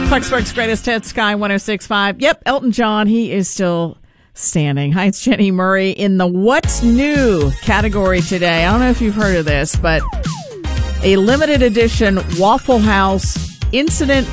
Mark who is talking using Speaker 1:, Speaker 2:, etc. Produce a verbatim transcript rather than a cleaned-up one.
Speaker 1: Clarksburg's greatest hits, Sky one oh six point five. Yep, Elton John, he is still standing. Hi, it's Jenny Murray in the What's New category today. I don't know if you've heard of this, but a limited edition Waffle House Incident